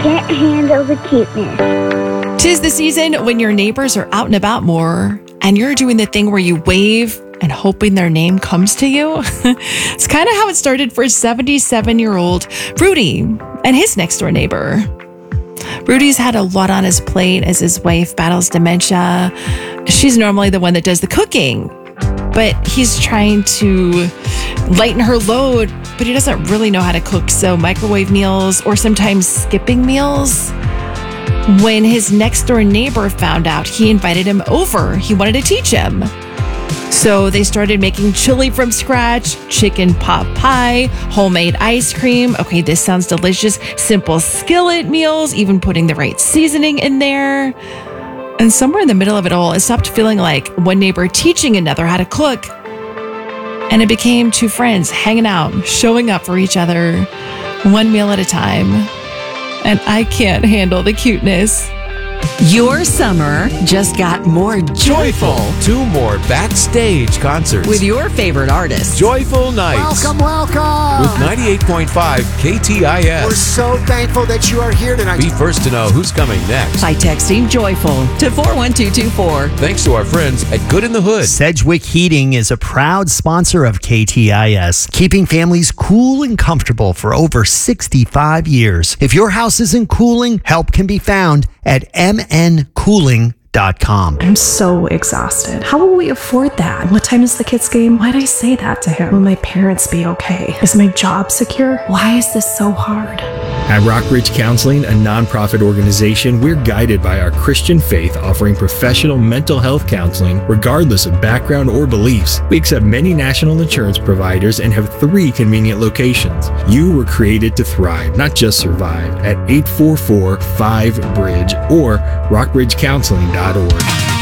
can't handle the cuteness. 'Tis the season when your neighbors are out and about more, and you're doing the thing where you wave and hoping their name comes to you. It's kind of how it started for 77-year-old Rudy and his next door neighbor. Rudy's had a lot on his plate as his wife battles dementia. She's normally the one that does the cooking, but he's trying to lighten her load, but he doesn't really know how to cook, so microwave meals or sometimes skipping meals. When his next door neighbor found out, he invited him over. He wanted to teach him. So they started making chili from scratch, chicken pot pie, homemade ice cream. Okay, this sounds delicious. Simple skillet meals, even putting the right seasoning in there. And somewhere in the middle of it all, it stopped feeling like one neighbor teaching another how to cook. And it became two friends hanging out, showing up for each other, one meal at a time. And I can't handle the cuteness. Your summer just got more joyful. 2 more backstage concerts With your favorite artists. Joyful Nights Welcome. with 98.5 KTIS. We're so thankful that you are here tonight. Be first to know who's coming next. By texting joyful to 41224. Thanks to our friends at Good in the Hood. Sedgwick Heating is a proud sponsor of KTIS, keeping families cool and comfortable for over 65 years. If your house isn't cooling, help can be found at mncooling.com. I'm so exhausted. How will we afford that? What time is the kids' game? Why'd I say that to him? Will my parents be okay? Is my job secure? Why is this so hard? At Rockbridge Counseling, a nonprofit organization, we're guided by our Christian faith, offering professional mental health counseling regardless of background or beliefs. We accept many national insurance providers and have 3 convenient locations. You were created to thrive, not just survive, at 844-5-BRIDGE or rockbridgecounseling.org.